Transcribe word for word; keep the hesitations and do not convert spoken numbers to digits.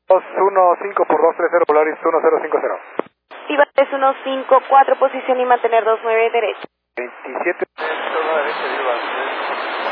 dos uno cinco por dos tres cero, Polaris uno cero cinco cero. Viva tres uno cinco cuatro, posición y mantener dos nueve derecha. veintisiete. Esto no derecha, Viva.